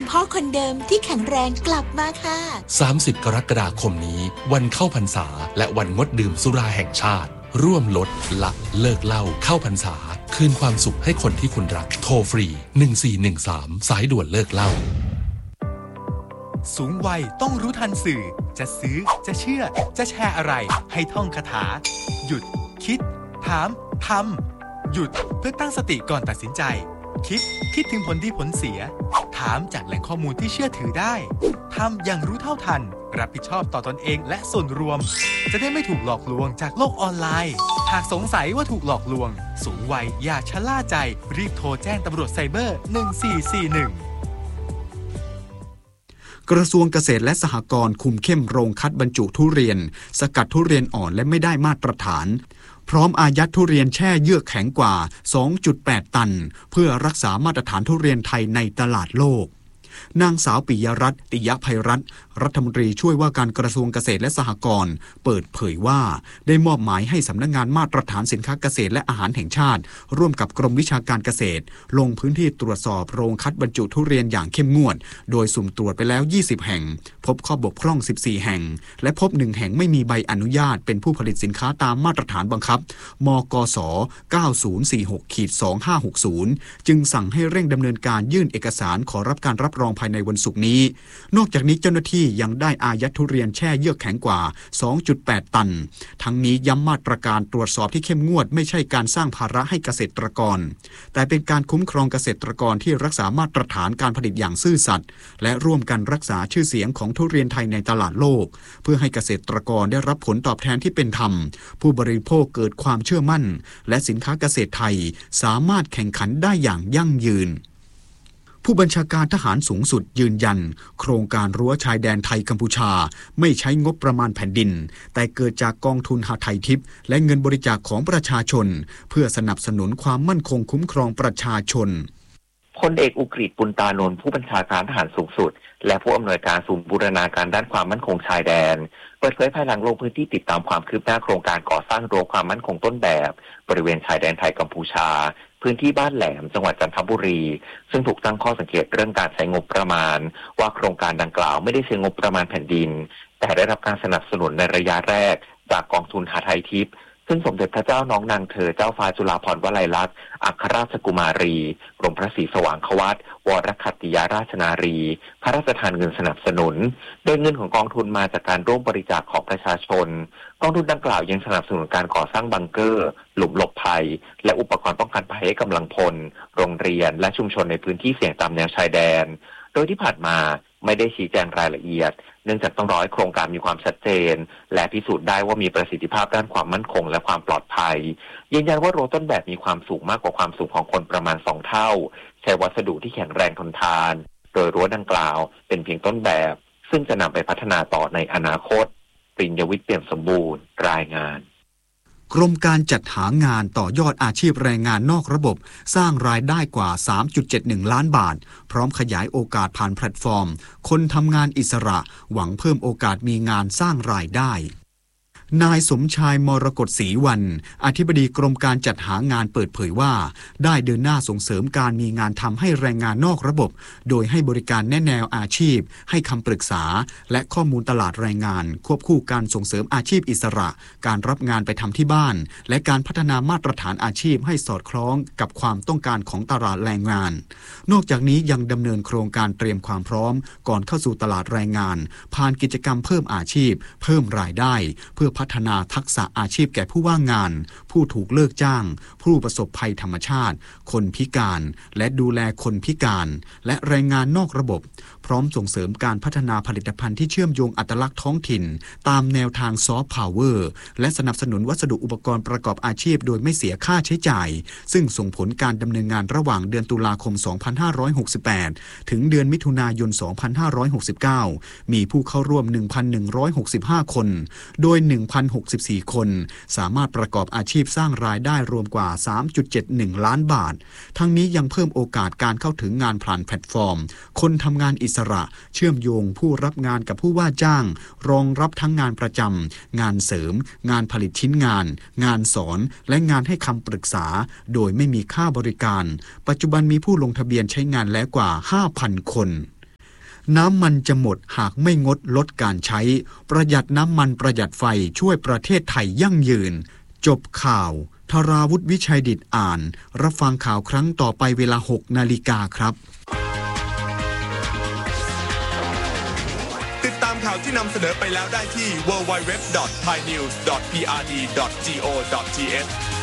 พ่อคนเดิมที่แข็งแรงกลับมาค่ะ 30 กรกฎาคมนี้วันเข้าพรรษาและวันงดดื่มสุราแห่งชาติร่วมลดละเลิกเหล้าเข้าพรรษาคืนความสุขให้คนที่คุณรักโทรฟรี1413สายด่วนเลิกเหล้าสูงวัยต้องรู้ทันสื่อจะซื้อจะเชื่อจะแชร์อะไรให้ท่องคาถาหยุดคิดถามทำหยุดเพื่อตั้งสติก่อนตัดสินใจคิดถึงผลดีผลเสียถามจากแหล่งข้อมูลที่เชื่อถือได้ทำอย่างรู้เท่าทันรับผิดชอบต่อตนเองและส่วนรวมจะได้ไม่ถูกหลอกลวงจากโลกออนไลน์หากสงสัยว่าถูกหลอกลวงสูงวัยอย่าชะล่าใจรีบโทรแจ้งตำรวจไซเบอร์1441 กระทรวงเกษตรและสหกรณ์คุมเข้มโรงคัดบรรจุทุเรียนสกัดทุเรียนอ่อนและไม่ได้มาตรฐานพร้อมอายัดทุเรียนแช่เยือกแข็งกว่า 2.8 ตันเพื่อรักษามาตรฐานทุเรียนไทยในตลาดโลกนางสาวปิยรัตน์ติยภัยรัตน์รัฐมนตรีช่วยว่าการกระทรวงเกษตรและสหกรณ์เปิดเผยว่าได้มอบหมายให้สำนักงานมาตรฐานสินค้าเกษตรและอาหารแห่งชาติร่วมกับกรมวิชาการเกษตรลงพื้นที่ตรวจสอบโรงคัดบรรจุทุเรียนอย่างเข้มงวดโดยสุ่มตรวจไปแล้ว20แห่งพบข้อบกพร่อง14แห่งและพบ1แห่งไม่มีใบอนุญาตเป็นผู้ผลิตสินค้าตามมาตรฐานบังคับมกส 9046-2560 จึงสั่งให้เร่งดำเนินการยื่นเอกสารขอรับการรับรองภายในวันศุกร์นี้นอกจากนี้เจ้าหน้าที่ยังได้อายัดทุเรียนแช่เยือกแข็งกว่า 2.8 ตันทั้งนี้ย้ำมาตรการตรวจสอบที่เข้มงวดไม่ใช่การสร้างภาระให้เกษตรกรแต่เป็นการคุ้มครองเกษตรกรที่รักษามาตรฐานการผลิตอย่างซื่อสัตย์และร่วมกันรักษาชื่อเสียงของทุเรียนไทยในตลาดโลกเพื่อให้เกษตรกรได้รับผลตอบแทนที่เป็นธรรมผู้บริโภคเกิดความเชื่อมั่นและสินค้าเกษตรไทยสามารถแข่งขันได้อย่างยั่งยืนผู้บัญชาการทหารสูงสุดยืนยันโครงการรั้วชายแดนไทยกัมพูชาไม่ใช้งบประมาณแผ่นดินแต่เกิดจากกองทุนหทัยทิพย์และเงินบริจาคของประชาชนเพื่อสนับสนุนความมั่นคงคุ้มครองประชาชนพลเอกอุกฤษ ปุณตานนท์ผู้บัญชาการทหารสูงสุดและผู้อำนวยการศูนย์บูรณาการด้านความมั่นคงชายแดนเปิดเผยภายหลังลงพื้นที่ติดตามความคืบหน้าโครงการก่อสร้างรั้วความมั่นคงต้นแบบบริเวณชายแดนไทยกัมพูชาพื้นที่บ้านแหลมจังหวัดจันทบุรีซึ่งถูกตั้งข้อสังเกตเรื่องการใช้งบประมาณว่าโครงการดังกล่าวไม่ได้ใช้งบประมาณแผ่นดินแต่ได้รับการสนับสนุนในระยะแรกจากกองทุนหทัยทิพย์ซึ่งสมเด็จพระเจ้าน้องนางเธอเจ้าฟ้าจุฬาภรณ์วลัยลักษณ์อัครราชกุมารีกรมพระศรีสว่างควัตวรคัตติยาราชนารีพระราชทานเงินสนับสนุนโดยเงินของกองทุนมาจากการร่วมบริจาคของประชาชนกองทุนดังกล่าวยังสนับสนุนการก่อสร้างบังเกอร์หลุมหลบภัยและอุปกรณ์ป้องกันภัยให้กำลังพลโรงเรียนและชุมชนในพื้นที่เสี่ยงตามแนวชายแดนโดยที่ผ่านมาไม่ได้ชี้แจงรายละเอียดเนื่องจากต้องรอให้โครงการมีความชัดเจนและพิสูจน์ได้ว่ามีประสิทธิภาพด้านความมั่นคงและความปลอดภัยยืนยันว่ารั้วต้นแบบมีความสูงมากกว่าความสูงของคนประมาณ2เท่าใช้วัสดุที่แข็งแรงทนทานโดยรั้วดังกล่าวเป็นเพียงต้นแบบซึ่งจะนำไปพัฒนาต่อในอนาคตปริญญวิทย์เปี่ยมสมบูรณ์รายงานกรมการจัดหางานต่อยอดอาชีพแรงงานนอกระบบสร้างรายได้กว่า 3.71 ล้านบาทพร้อมขยายโอกาสผ่านแพลตฟอร์มคนทำงานอิสระหวังเพิ่มโอกาสมีงานสร้างรายได้นายสมชายมรกตศรีวรรณอธิบดีกรมการจัดหางานเปิดเผยว่าได้เดินหน้าส่งเสริมการมีงานทำให้แรงงานนอกระบบโดยให้บริการแนะแนวอาชีพให้คำปรึกษาและข้อมูลตลาดแรงงานควบคู่การส่งเสริมอาชีพอิสระการรับงานไปทำที่บ้านและการพัฒนามาตรฐานอาชีพให้สอดคล้องกับความต้องการของตลาดแรงงานนอกจากนี้ยังดำเนินโครงการเตรียมความพร้อมก่อนเข้าสู่ตลาดแรงงานผ่านกิจกรรมเพิ่มอาชีพเพิ่มรายได้เพื่อพัฒนาทักษะอาชีพแก่ผู้ว่างงานผู้ถูกเลิกจ้างผู้ประสบภัยธรรมชาติคนพิการและดูแลคนพิการและแรงงานนอกระบบพร้อมส่งเสริมการพัฒนาผลิตภัณฑ์ที่เชื่อมโยงอัตลักษณ์ท้องถิ่นตามแนวทางซอฟต์พาวเวอร์และสนับสนุนวัสดุอุปกรณ์ประกอบอาชีพโดยไม่เสียค่าใช้จ่ายซึ่งส่งผลการดำเนินงานระหว่างเดือนตุลาคม 2568 ถึงเดือนมิถุนายน 2569 มีผู้เข้าร่วม 1,165 คนโดย 1,064 คนสามารถประกอบอาชีพสร้างรายได้รวมกว่า 3.71 ล้านบาททั้งนี้ยังเพิ่มโอกาสการเข้าถึงงานผ่านแพลตฟอร์มคนทำงานอิสระเชื่อมโยงผู้รับงานกับผู้ว่าจ้างรองรับทั้งงานประจำงานเสริมงานผลิตชิ้นงานงานสอนและงานให้คำปรึกษาโดยไม่มีค่าบริการปัจจุบันมีผู้ลงทะเบียนใช้งานแล้วกว่า 5,000 คนน้ำมันจะหมดหากไม่งดลดการใช้ประหยัดน้ำมันประหยัดไฟช่วยประเทศไทยยั่งยืนจบข่าวธราวุฒิวิชัยดิษฐ์อ่านรับฟังข่าวครั้งต่อไปเวลา 6 นาฬิกาครับติดตามข่าวที่นำเสนอไปแล้วได้ที่ www.thainews.prd.go.th